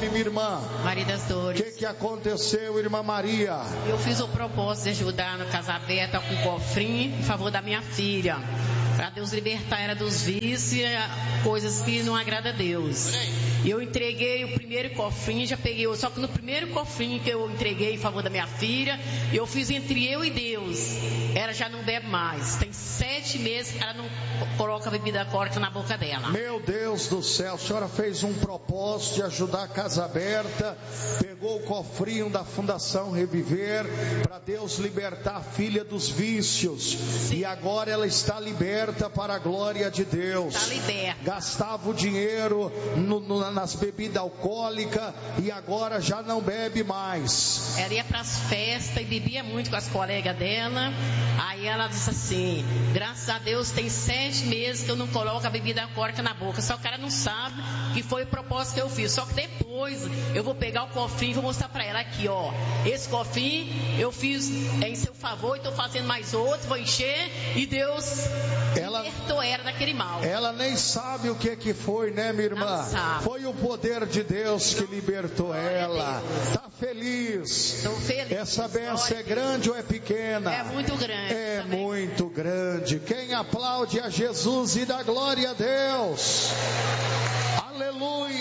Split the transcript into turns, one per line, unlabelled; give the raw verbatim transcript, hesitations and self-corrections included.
nome, minha irmã?
Maria das
O
Dores.
que que aconteceu, irmã Maria?
Eu fiz o propósito de ajudar no Casa Aberta com um cofrinho em favor da minha filha, para Deus libertar ela dos vícios e coisas que não agradam a Deus. E eu entreguei o primeiro cofrinho, já peguei, só que no primeiro cofrinho que eu entreguei em favor da minha filha, eu fiz entre eu e Deus. Ela já não bebe mais. Tem sete meses que ela não coloca a bebida alcoólica na boca dela.
Meu Deus do céu, a senhora fez um propósito de ajudar a Casa Aberta, pegou o cofrinho da Fundação Reviver para Deus libertar a filha dos vícios. Sim. E agora ela está liberta para a glória de Deus.
Está liberta.
Gastava o dinheiro no, no, nas bebidas alcoólicas e agora já não bebe mais.
Ela ia para as festas e bebia muito com as colegas dela. Aí ela disse assim: graças a Deus tem sete meses que eu não coloco a bebida alcoólica na boca. Só que ela não sabe que foi o propósito que eu fiz. Só que depois eu vou pegar o cofrinho e vou mostrar para ela aqui, ó. Esse cofrinho eu fiz em seu favor e estou fazendo mais outro, vou encher. E Deus
ela,
libertou ela daquele mal.
Ela nem sabe o que que foi, né, minha irmã? Foi o poder de Deus que libertou ela. Tá feliz?
Estou feliz.
Essa bênção é grande ou é pequena?
É muito grande.
É
também.
muito grande. Quem aplaude a Jesus e dá glória a Deus? Aleluia.